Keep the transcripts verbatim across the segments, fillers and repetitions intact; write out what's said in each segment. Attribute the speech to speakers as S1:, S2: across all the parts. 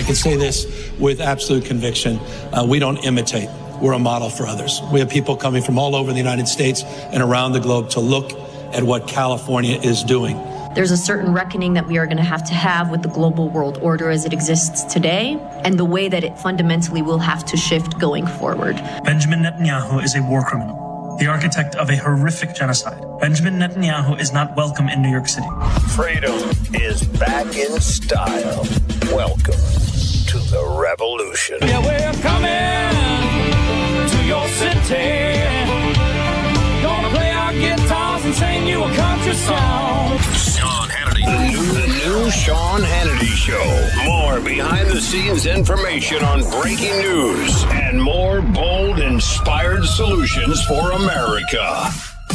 S1: I can say this with absolute conviction. Uh, we don't imitate. We're a model for others. We have people coming from all over the United States and around the globe to look at what California is doing.
S2: There's a certain reckoning that we are going to have to have with the global world order as it exists today and the way that it fundamentally will have to shift going forward.
S3: Benjamin Netanyahu is a war criminal, the architect of a horrific genocide. Benjamin Netanyahu is not welcome in New York City.
S4: Freedom is back in style. Welcome to the revolution.
S5: Yeah, we're coming to your city. Gonna play our guitars and sing you a country song.
S4: Sean Hannity. The new, the new Sean Hannity Show. More behind-the-scenes information on breaking news and more bold, inspired solutions for America.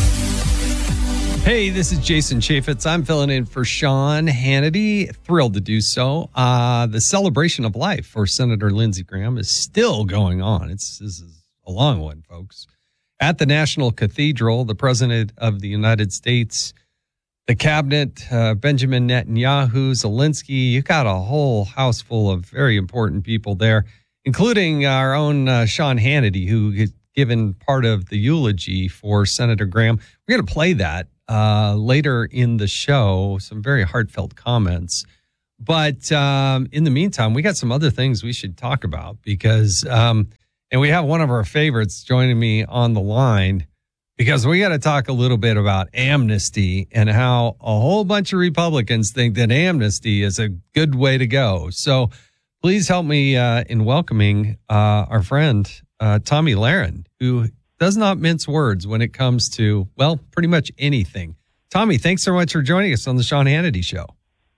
S6: Hey, this is Jason Chaffetz. I'm filling in for Sean Hannity. Thrilled to do so. Uh, the celebration of life for Senator Lindsey Graham is still going on. It's This is a long one, folks. At the National Cathedral, the President of the United States, the cabinet, uh, Benjamin Netanyahu, Zelensky, you got a whole house full of very important people there, including our own uh, Sean Hannity, who has given part of the eulogy for Senator Graham. We're going to play that uh, later in the show, some very heartfelt comments. But um, in the meantime, we got some other things we should talk about because, um, and we have one of our favorites joining me on the line because we got to talk a little bit about amnesty and how a whole bunch of Republicans think that amnesty is a good way to go. So please help me uh, in welcoming uh, our friend, uh, Tomi Lahren, who does not mince words when it comes to, well, pretty much anything. Tomi, thanks so much for joining us on the Sean Hannity Show.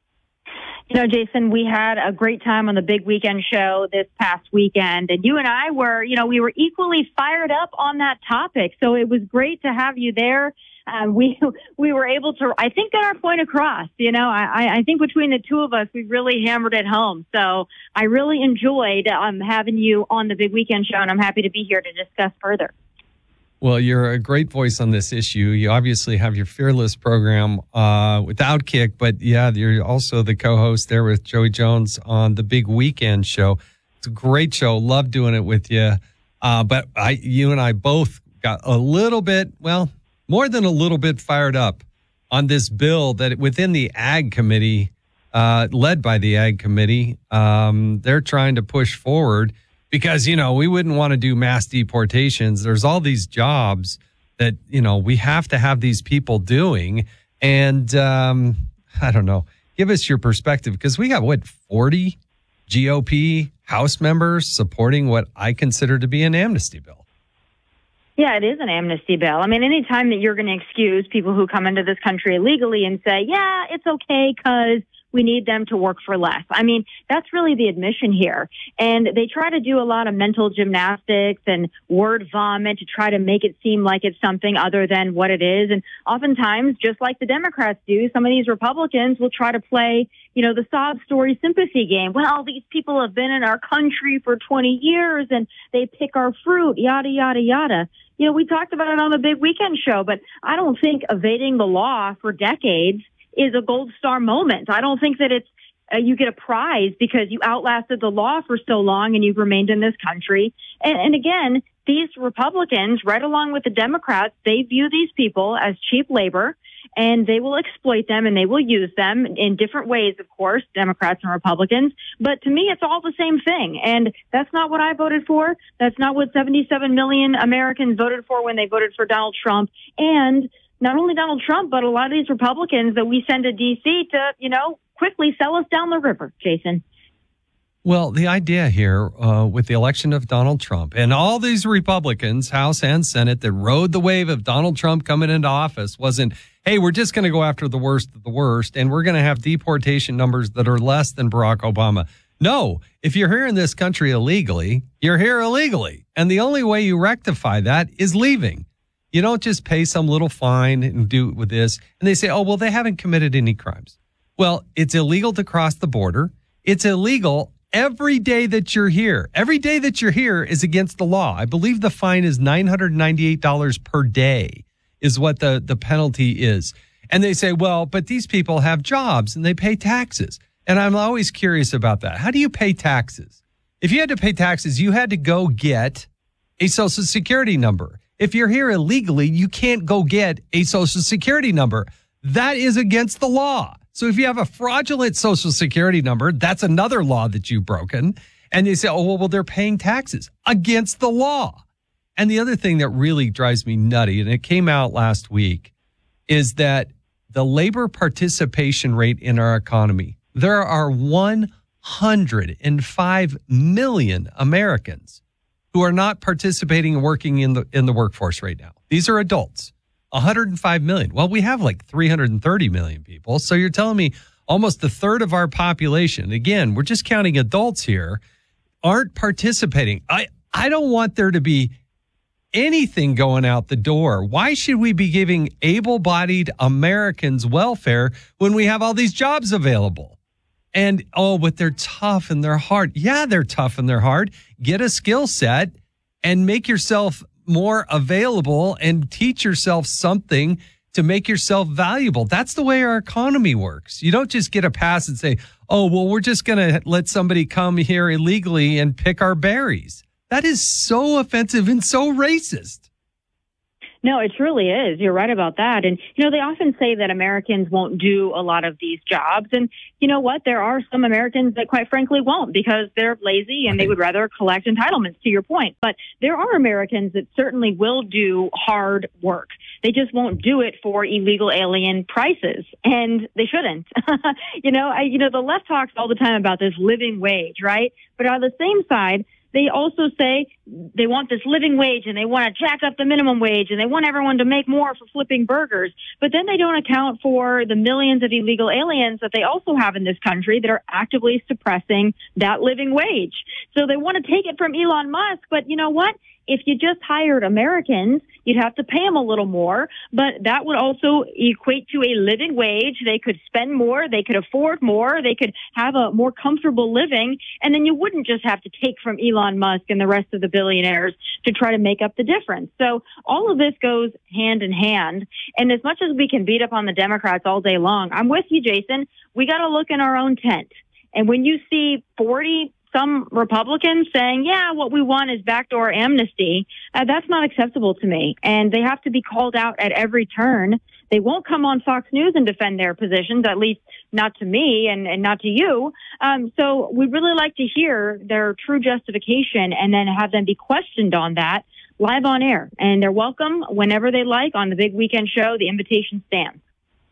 S7: You know, Jason, we had a great time on the Big Weekend Show this past weekend, and you and I were, you know, we were equally fired up on that topic. So it was great to have you there. Um, we we were able to, I think, get our point across. You know, I, I think between the two of us, we really hammered it home. So I really enjoyed um, having you on the Big Weekend Show, and I'm happy to be here to discuss further.
S6: Well, you're a great voice on this issue. You obviously have your Fearless program uh, with Outkick, but yeah, you're also the co-host there with Joey Jones on the Big Weekend Show. It's a great show. Love doing it with you. Uh, but I, you and I both got a little bit, well, more than a little bit fired up on this bill that within the Ag Committee, uh, led by the Ag Committee, um, they're trying to push forward. Because, you know, we wouldn't want to do mass deportations. There's all these jobs that, you know, we have to have these people doing. And um, I don't know, give us your perspective, because we got, what, forty G O P House members supporting what I consider to be an amnesty bill.
S7: Yeah, it is an amnesty bill. I mean, anytime that you're going to excuse people who come into this country illegally and say, yeah, it's okay because we need them to work for less. I mean, that's really the admission here. And they try to do a lot of mental gymnastics and word vomit to try to make it seem like it's something other than what it is. And oftentimes, just like the Democrats do, some of these Republicans will try to play, you know, the sob story sympathy game. Well, these people have been in our country for twenty years and they pick our fruit, yada, yada, yada. You know, we talked about it on the Big Weekend Show, but I don't think evading the law for decades is a gold star moment. I don't think that it's uh, you get a prize because you outlasted the law for so long and you've remained in this country. And, and again, these Republicans, right along with the Democrats, they view these people as cheap labor, and they will exploit them and they will use them in different ways, of course, Democrats and Republicans. But to me, it's all the same thing. And that's not what I voted for. That's not what seventy-seven million Americans voted for when they voted for Donald Trump. And not only Donald Trump, but a lot of these Republicans that we send to D C to, you know, quickly sell us down the river, Jason.
S6: Well, the idea here uh, with the election of Donald Trump and all these Republicans, House and Senate, that rode the wave of Donald Trump coming into office wasn't, hey, we're just going to go after the worst of the worst, and we're going to have deportation numbers that are less than Barack Obama. No, if you're here in this country illegally, you're here illegally. And the only way you rectify that is leaving. You don't just pay some little fine and do it with this. And they say, oh, well, they haven't committed any crimes. Well, it's illegal to cross the border. It's illegal every day that you're here. Every day that you're here is against the law. I believe the fine is nine hundred ninety-eight dollars per day is what the, the penalty is. And they say, well, but these people have jobs and they pay taxes. And I'm always curious about that. How do you pay taxes? If you had to pay taxes, you had to go get a Social Security number. If you're here illegally, you can't go get a Social Security number. That is against the law. So if you have a fraudulent Social Security number, that's another law that you've broken. And they say, oh, well, well, they're paying taxes against the law. And the other thing that really drives me nutty, and it came out last week, is that the labor participation rate in our economy, there are one hundred five million Americans who are not participating and working in the in the workforce right now. These are adults. one hundred five million. Well, we have like three hundred thirty million people. So you're telling me almost a third of our population, again, we're just counting adults here, aren't participating. I, I don't want there to be anything going out the door. Why should we be giving able-bodied Americans welfare when we have all these jobs available? And, oh, but they're tough and they're hard. Yeah, they're tough and they're hard. Get a skill set and make yourself more available and teach yourself something to make yourself valuable. That's the way our economy works. You don't just get a pass and say, oh, well, we're just going to let somebody come here illegally and pick our berries. That is so offensive and so racist.
S7: No, it truly is. You're right about that. And, you know, they often say that Americans won't do a lot of these jobs. And you know what? There are some Americans that quite frankly won't because they're lazy and they would rather collect entitlements, to your point. But there are Americans that certainly will do hard work. They just won't do it for illegal alien prices. And they shouldn't. you know, I, you know, the left talks all the time about this living wage, right? But on the same side, they also say they want this living wage and they want to jack up the minimum wage and they want everyone to make more for flipping burgers. But then they don't account for the millions of illegal aliens that they also have in this country that are actively suppressing that living wage. So they want to take it from Elon Musk. But you know what? If you just hired Americans, you'd have to pay them a little more, but that would also equate to a living wage. They could spend more, they could afford more, they could have a more comfortable living, and then you wouldn't just have to take from Elon Musk and the rest of the billionaires to try to make up the difference. So all of this goes hand in hand, and as much as we can beat up on the Democrats all day long, I'm with you, Jason. We got to look in our own tent. And when you see forty some Republicans saying, yeah, what we want is backdoor amnesty, uh, that's not acceptable to me. And they have to be called out at every turn. They won't come on Fox News and defend their positions, at least not to me and, and not to you. Um, so we really like to hear their true justification and then have them be questioned on that live on air. And they're welcome whenever they like on the big weekend show. The invitation stands.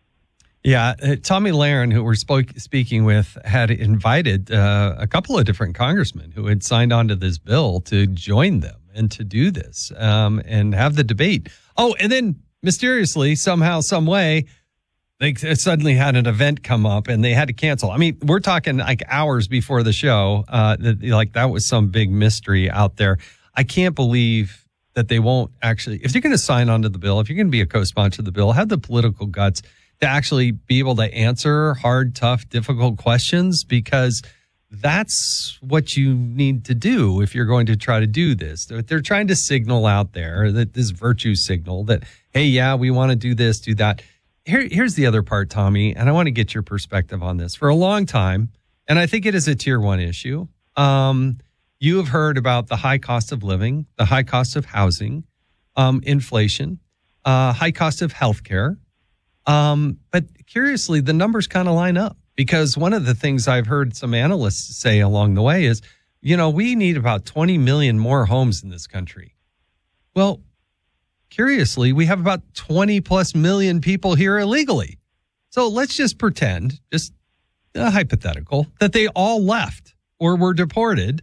S6: Yeah, uh, Tomi Lahren, who we're spoke, speaking with, had invited uh, a couple of different congressmen who had signed on to this bill to join them and to do this um, and have the debate. Oh, and then mysteriously, somehow, some way, they suddenly had an event come up and they had to cancel. I mean, we're talking like hours before the show. Uh, that, like that was some big mystery out there. I can't believe that they won't actually, if you're going to sign on to the bill, if you're going to be a co-sponsor of the bill, have the political guts to actually be able to answer hard, tough, difficult questions, because that's what you need to do if you're going to try to do this. They're trying to signal out there that this virtue signal that, hey, yeah, we want to do this, do that. Here, here's the other part, Tommy, and I want to get your perspective on this. For a long time, and I think it is a tier one issue, um, you have heard about the high cost of living, the high cost of housing, um, inflation, uh, high cost of healthcare. Um, but curiously, the numbers kind of line up, because one of the things I've heard some analysts say along the way is, you know, we need about twenty million more homes in this country. Well, curiously, we have about twenty plus million people here illegally. So let's just pretend, just uh, hypothetical, that they all left or were deported.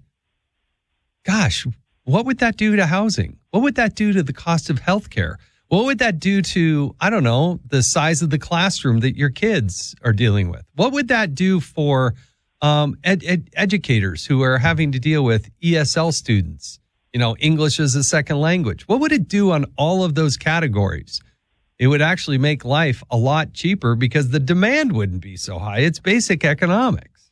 S6: Gosh, what would that do to housing? What would that do to the cost of healthcare? What would that do to, I don't know, the size of the classroom that your kids are dealing with? What would that do for um, ed- ed- educators who are having to deal with E S L students, you know, English as a second language? What would it do on all of those categories? It would actually make life a lot cheaper because the demand wouldn't be so high. It's basic economics.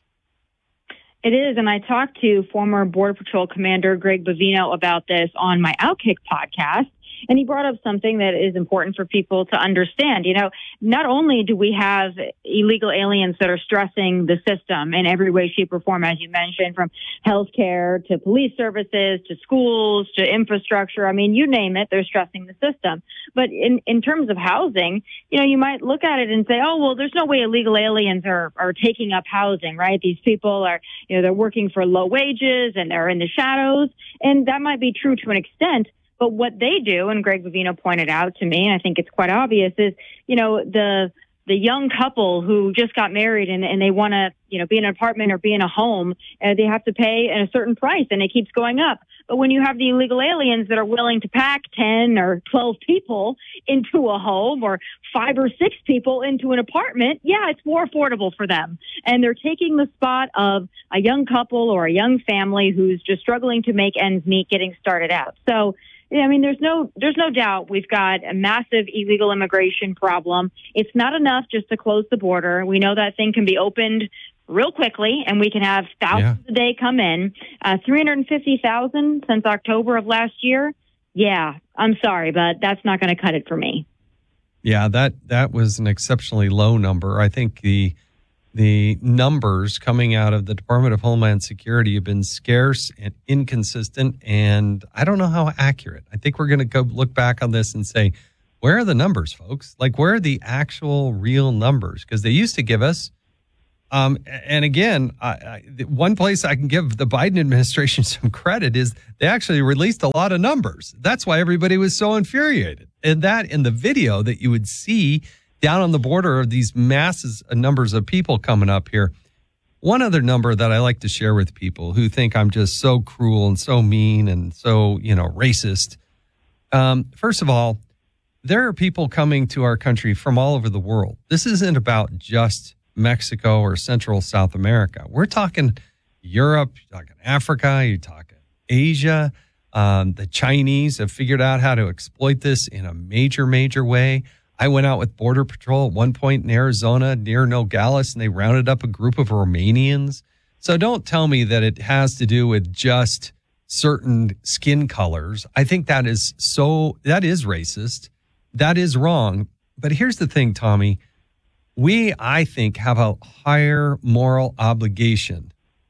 S7: It is, and I talked to former Border Patrol Commander Greg Bovino about this on my Outkick podcast. And he brought up something that is important for people to understand. You know, not only do we have illegal aliens that are stressing the system in every way, shape, or form, as you mentioned, from healthcare to police services to schools to infrastructure. I mean, you name it, they're stressing the system. But in, in terms of housing, you know, you might look at it and say, oh, well, there's no way illegal aliens are, are taking up housing, right? These people are, you know, they're working for low wages and they're in the shadows. And that might be true to an extent. But what they do, and Greg Vivino pointed out to me, and I think it's quite obvious, is, you know, the the young couple who just got married and, and they want to, you know, be in an apartment or be in a home, uh, they have to pay a certain price and it keeps going up. But when you have the illegal aliens that are willing to pack ten or twelve people into a home or five or six people into an apartment, yeah, it's more affordable for them. And they're taking the spot of a young couple or a young family who's just struggling to make ends meet getting started out. So, I mean, there's no there's no doubt we've got a massive illegal immigration problem. It's not enough just to close the border. We know that thing can be opened real quickly, and we can have thousands yeah. a day come in. Uh, three hundred fifty thousand since October of last year. Yeah, I'm sorry, but that's not going to cut it for me.
S6: Yeah, that that was an exceptionally low number. I think the the numbers coming out of the Department of Homeland Security have been scarce and inconsistent, and I don't know how accurate. I think we're going to go look back on this and say, where are the numbers, folks? Like, where are the actual real numbers? Because they used to give us, um, and again, I, I, one place I can give the Biden administration some credit is they actually released a lot of numbers. That's why everybody was so infuriated. And that in the video that you would see down on the border of these masses of numbers of people coming up here. One other number that I like to share with people who think I'm just so cruel and so mean and so, you know, racist. Um, first of all, there are people coming to our country from all over the world. This isn't about just Mexico or Central South America. We're talking Europe, you're talking Africa, you're talking Asia. Um, the Chinese have figured out how to exploit this in a major, major way. I went out with Border Patrol at one point in Arizona near Nogales, and they rounded up a group of Romanians. So don't tell me that it has to do with just certain skin colors. I think that is so, that is racist. That is wrong. But here's the thing, Tommy. We, I think, have a higher moral obligation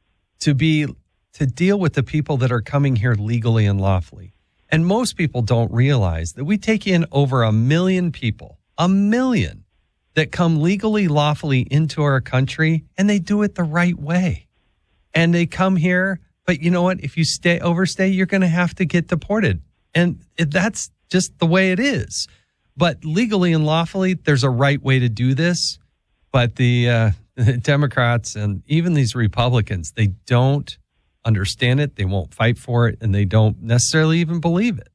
S6: to be, to deal with the people that are coming here legally and lawfully. And most people don't realize that we take in over a million people, a million that come legally, lawfully into our country, and they do it the right way. And they come here, but you know what? If you stay overstay, you're going to have to get deported. And it, that's just the way it is. But legally and lawfully, there's a right way to do this. But the, uh, the Democrats and even these Republicans, they don't understand it, they won't fight for it, and they don't necessarily even believe it.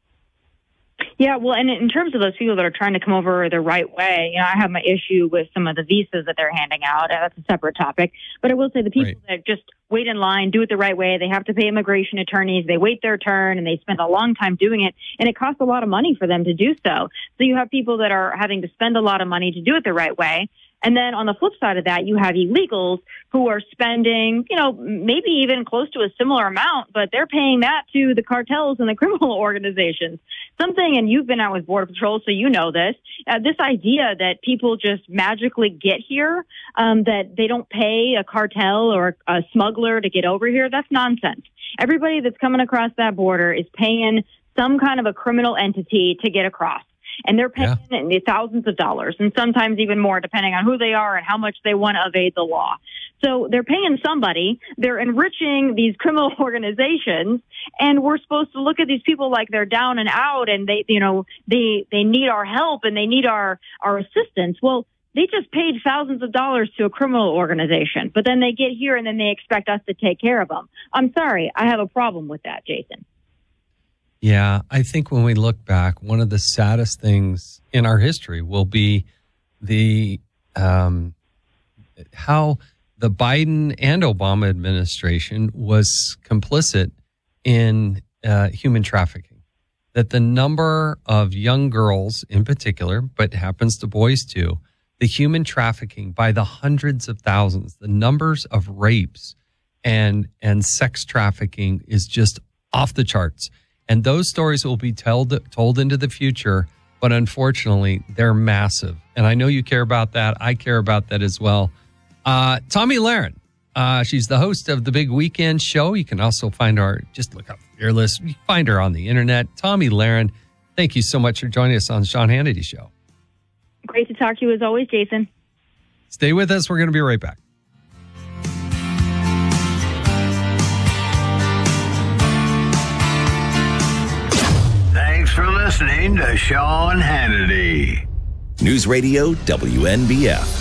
S7: Yeah, well, and in terms of those people that are trying to come over the right way, you know, I have my issue with some of the visas that they're handing out. That's a separate topic. But I will say the people right. that just wait in line, do it the right way, they have to pay immigration attorneys, they wait their turn, and they spend a long time doing it, and it costs a lot of money for them to do so. So you have people that are having to spend a lot of money to do it the right way. And then on the flip side of that, you have illegals who are spending, you know, maybe even close to a similar amount, but they're paying that to the cartels and the criminal organizations. Something, and you've been out with Border Patrol, so you know this, uh, this idea that people just magically get here, um, that they don't pay a cartel or a smuggler to get over here, that's nonsense. Everybody that's coming across that border is paying some kind of a criminal entity to get across. And they're paying yeah. thousands of dollars and sometimes even more, depending on who they are and how much they want to evade the law. So they're paying somebody. They're enriching these criminal organizations. And we're supposed to look at these people like they're down and out and they, you know, they, they need our help and they need our, our assistance. Well, they just paid thousands of dollars to a criminal organization, but then they get here and then they expect us to take care of them. I'm sorry. I have a problem with that, Jason.
S6: Yeah, I think when we look back, one of the saddest things in our history will be the um, how the Biden and Obama administration was complicit in uh, human trafficking. That the number of young girls in particular, but happens to boys too, the human trafficking by the hundreds of thousands, the numbers of rapes and and sex trafficking is just off the charts. And those stories will be told, told into the future, but unfortunately, they're massive. And I know you care about that. I care about that as well. Uh, Tomi Lahren, uh, she's the host of the Big Weekend Show. You can also find her, just look up Fearless. You can find her on the internet. Tomi Lahren, thank you so much for joining us on the Sean Hannity Show.
S7: Great to talk to you as always, Jason.
S6: Stay with us. We're going to be right back.
S4: Thanks for listening to Sean Hannity.
S8: News Radio W N B F.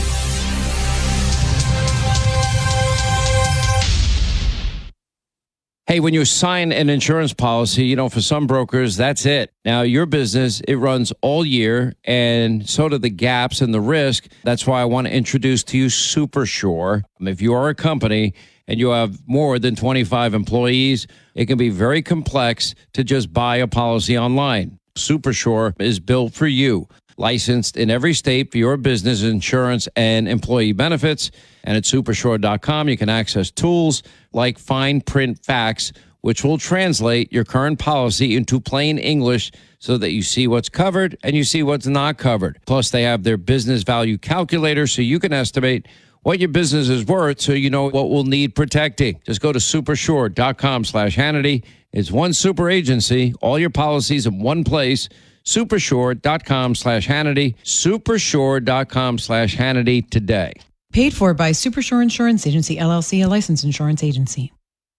S9: Hey, when you sign an insurance policy, you know, for some brokers, that's it. Now, your business, it runs all year, and so do the gaps and the risk. That's why I want to introduce to you SuperSure. If you are a company and you have more than twenty-five employees, it can be very complex to just buy a policy online. SuperSure is built for you. Licensed in every state for your business insurance and employee benefits. And at supersure dot com, you can access tools like fine print facts, which will translate your current policy into plain English so that you see what's covered and you see what's not covered. Plus, they have their business value calculator so you can estimate what your business is worth so you know what will need protecting. Just go to supersure dot com slash Hannity. It's one super agency, all your policies in one place. supersure dot com slash Hannity. supersure dot com slash Hannity today.
S10: Paid for by SuperSure Insurance Agency, L L C, a licensed insurance agency.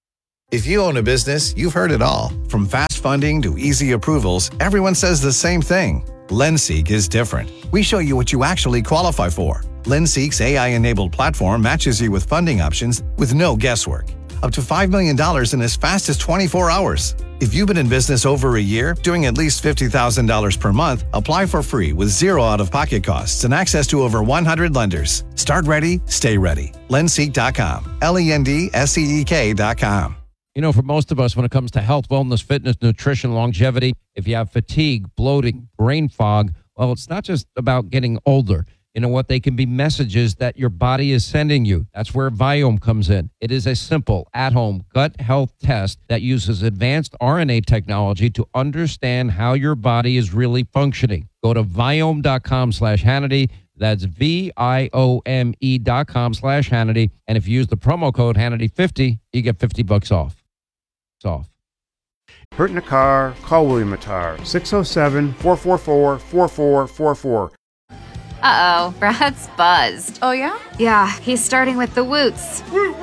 S11: If you own a business, you've heard it all. From fast funding to easy approvals, everyone says the same thing. LendSeek is different. We show you what you actually qualify for. LendSeek's A I-enabled platform matches you with funding options with no guesswork. Up to five million dollars in as fast as twenty-four hours. If you've been in business over a year, doing at least fifty thousand dollars per month, apply for free with zero out-of-pocket costs and access to over one hundred lenders. Start ready, stay ready. Lendseek dot com. L E N D S E E K dot com.
S9: You know, for most of us, when it comes to health, wellness, fitness, nutrition, longevity, if you have fatigue, bloating, brain fog, well, it's not just about getting older. You know what? They can be messages that your body is sending you. That's where Viome comes in. It is a simple, at-home gut health test that uses advanced R N A technology to understand how your body is really functioning. Go to Viome dot com slash Hannity. That's V I O M E dot com slash Hannity. And if you use the promo code Hannity fifty, you get fifty bucks off. It's off.
S12: Hurt in a car? Call William Attar. six oh seven, four four four, four four four four.
S13: Uh-oh, Brad's buzzed.
S14: Oh, yeah?
S13: Yeah, he's starting with the woots.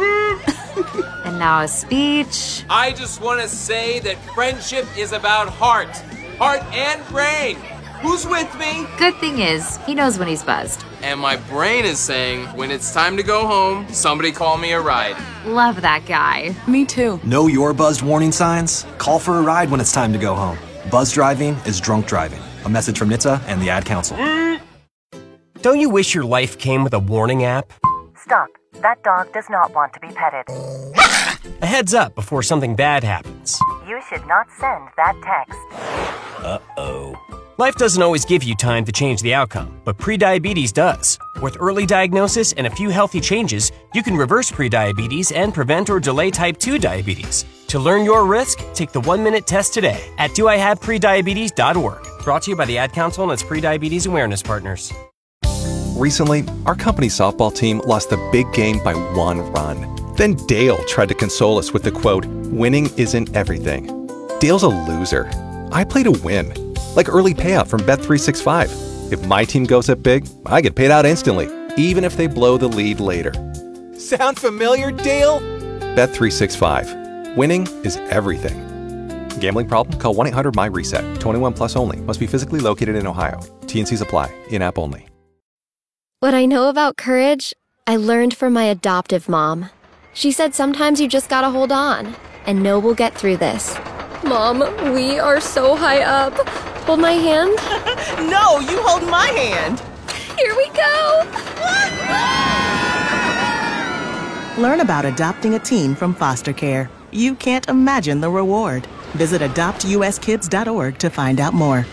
S13: And now a speech.
S15: I just want to say that friendship is about heart. Heart and brain. Who's with me?
S13: Good thing is, he knows when he's buzzed.
S15: And my brain is saying, when it's time to go home, somebody call me a ride.
S13: Love that guy.
S14: Me too.
S16: Know your buzzed warning signs? Call for a ride when it's time to go home. Buzz driving is drunk driving. A message from N H T S A and the Ad Council.
S17: Don't you wish your life came with a warning app?
S18: Stop. That dog does not want to be petted.
S17: A heads up before something bad happens.
S18: You should not send that text.
S17: Uh-oh. Life doesn't always give you time to change the outcome, but prediabetes does. With early diagnosis and a few healthy changes, you can reverse prediabetes and prevent or delay type two diabetes. To learn your risk, take the one-minute test today at do I have prediabetes dot org. Brought to you by the Ad Council and its prediabetes awareness partners.
S19: Recently, our company softball team lost the big game by one run. Then Dale tried to console us with the quote, "Winning isn't everything." Dale's a loser. I play to win. Like early payout from Bet three sixty-five. If my team goes up big, I get paid out instantly, even if they blow the lead later.
S20: Sound familiar, Dale?
S19: Bet three sixty-five. Winning is everything. Gambling problem? Call one eight hundred M Y reset. twenty-one plus only. Must be physically located in Ohio. T N Cs apply. In-app only.
S21: What I know about courage, I learned from my adoptive mom. She said sometimes you just gotta hold on and know we'll get through this. Mom, we are so high up. Hold my hand.
S14: No, you hold my hand.
S21: Here we go.
S22: Learn about adopting a teen from foster care. You can't imagine the reward. Visit adopt U S kids dot org to find out more.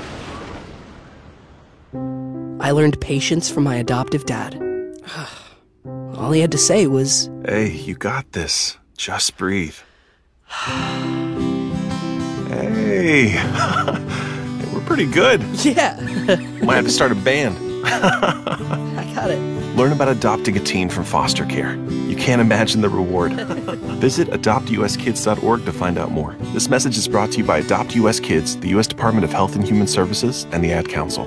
S23: I learned patience from my adoptive dad. All he had to say was,
S24: "Hey, you got this. Just breathe."
S1: Hey, we're pretty good.
S23: Yeah.
S1: Might have to start a band.
S23: I got it.
S1: Learn about adopting a teen from foster care. You can't imagine the reward. Visit adopt u s kids dot org to find out more. This message is brought to you by Adopt U S Kids, the U S Department of Health and Human Services, and the Ad Council.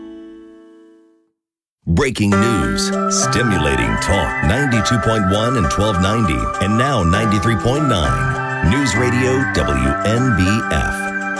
S8: Breaking news, stimulating talk, ninety-two point one and twelve ninety, and now ninety-three point nine. News Radio W N B F.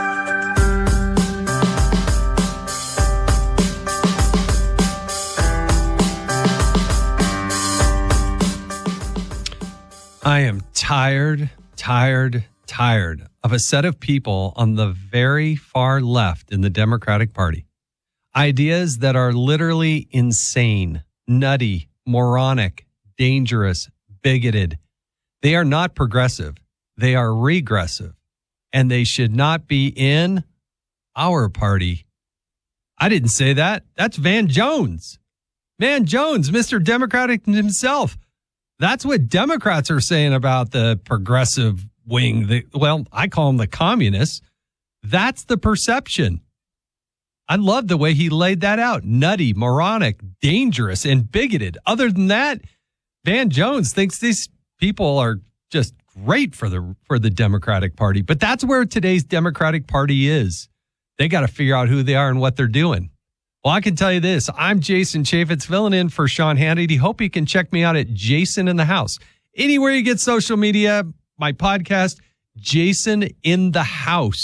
S6: I am tired, tired, tired of a set of people on the very far left in the Democratic Party. Ideas that are literally insane, nutty, moronic, dangerous, bigoted. They are not progressive. They are regressive. And they should not be in our party. I didn't say that. That's Van Jones. Van Jones, Mister Democratic himself. That's what Democrats are saying about the progressive wing. The, well, I call them the communists. That's the perception. I love the way he laid that out. Nutty, moronic, dangerous, and bigoted. Other than that, Van Jones thinks these people are just great for the for the Democratic Party. But that's where today's Democratic Party is. They got to figure out who they are and what they're doing. Well, I can tell you this. I'm Jason Chaffetz, filling in for Sean Hannity. Hope you can check me out at Jason in the House. Anywhere you get social media, my podcast, Jason in the House.